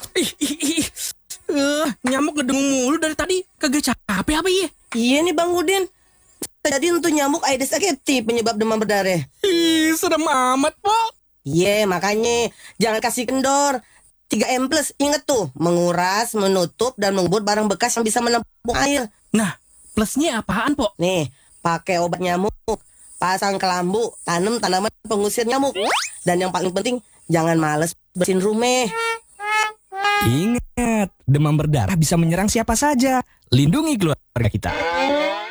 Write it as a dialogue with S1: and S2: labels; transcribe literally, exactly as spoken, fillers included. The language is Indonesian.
S1: Ih, ih, ih. Eh, nyamuk ngedengung mulu dari tadi. Kagak capek apa iya?
S2: Iya nih Bang Udin. Jadi untuk nyamuk Aedes aegypti penyebab demam berdarah.
S1: Ih, serem amat, Po.
S2: Iya, makanya jangan kasih kendor. tiga M plus, inget tuh, menguras, menutup, dan mengubur barang bekas yang bisa menampung air.
S1: Nah, plusnya apaan, Po?
S2: Nih, pakai obat nyamuk, pasang kelambu, tanam tanaman pengusir nyamuk. Dan yang paling penting, jangan males bersihin rumah.
S1: Ingat, demam berdarah bisa menyerang siapa saja. Lindungi keluarga kita.